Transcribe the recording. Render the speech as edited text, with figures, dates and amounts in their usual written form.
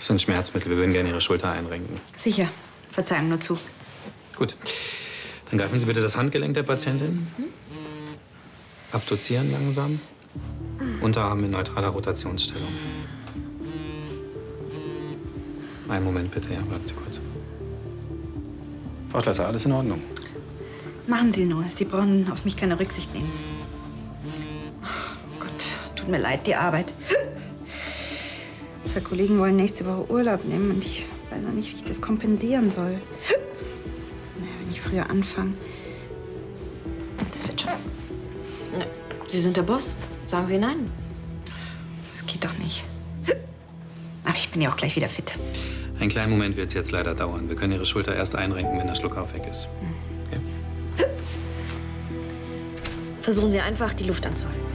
Das sind Schmerzmittel. Wir würden gerne Ihre Schulter einrenken. Sicher. Verzeihung, nur zu. Gut. Dann greifen Sie bitte das Handgelenk der Patientin. Abduzieren langsam. Unterarm in neutraler Rotationsstellung. Einen Moment bitte, ja, bleiben Sie kurz. Frau Schlösser, alles in Ordnung? Machen Sie nur. Sie brauchen auf mich keine Rücksicht nehmen. Oh Gott, tut mir leid, die Arbeit. 2 Kollegen wollen nächste Woche Urlaub nehmen und ich weiß auch nicht, wie ich das kompensieren soll. Naja, wenn ich früher anfange. Das wird schon. Sie sind der Boss. Sagen Sie nein. Das geht doch nicht. Aber ich bin ja auch gleich wieder fit. Einen kleinen Moment wird es jetzt leider dauern. Wir können Ihre Schulter erst einrenken, wenn der Schluckauf weg ist. Okay? Versuchen Sie einfach, die Luft anzuhalten.